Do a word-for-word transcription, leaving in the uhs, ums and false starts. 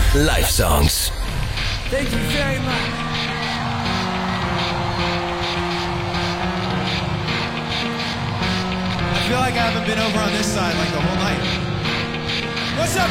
Live songs. Thank you very much. I feel like I haven't been over on this side like the whole night. What's up?